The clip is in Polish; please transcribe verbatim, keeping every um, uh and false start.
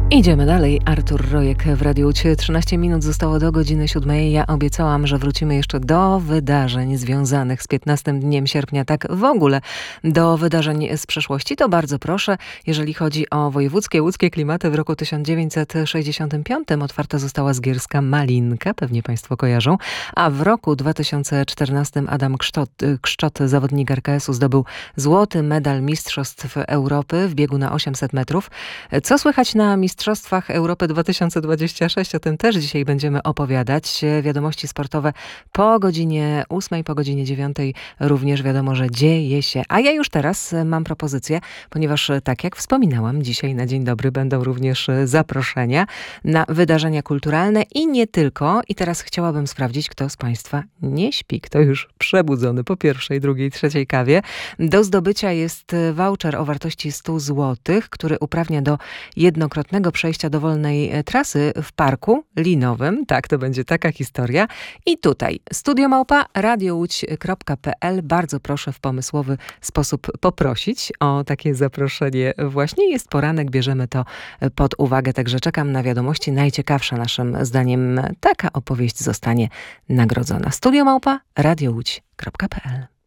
Idziemy dalej. Artur Rojek w Radiu Łódź. trzynaście minut zostało do godziny siódmej. Ja obiecałam, że wrócimy jeszcze do wydarzeń związanych z piętnastym dniem sierpnia. Tak w ogóle do wydarzeń z przeszłości. To bardzo proszę. Jeżeli chodzi o wojewódzkie, łódzkie klimaty, w roku tysiąc dziewięćset sześćdziesiątym piątym otwarta została Zgierska Malinka. Pewnie państwo kojarzą. A w roku dwa tysiące czternastym Adam Ksztot, Kszczot, zawodnik R K S-u, zdobył złoty medal Mistrzostw Europy w biegu na osiemset metrów. Co słychać na Mistrzostwach Europy dwa tysiące dwudziestym szóstym? O tym też dzisiaj będziemy opowiadać. Wiadomości sportowe po godzinie ósmej, po godzinie dziewiątej również wiadomo, że dzieje się. A ja już teraz mam propozycję, ponieważ tak jak wspominałam, dzisiaj na Dzień Dobry będą również zaproszenia na wydarzenia kulturalne i nie tylko. I teraz chciałabym sprawdzić, kto z państwa nie śpi, kto już przebudzony po pierwszej, drugiej, trzeciej kawie. Do zdobycia jest voucher o wartości sto złotych, który uprawnia do jednokrotnego przejścia dowolnej trasy w parku linowym. Tak, to będzie taka historia. I tutaj studio małpa radiołódź kropka pe el. Bardzo proszę w pomysłowy sposób poprosić o takie zaproszenie. Właśnie jest poranek, bierzemy to pod uwagę. Także czekam na wiadomości. Najciekawsza naszym zdaniem taka opowieść zostanie nagrodzona. studio małpa radiołódź kropka pe el.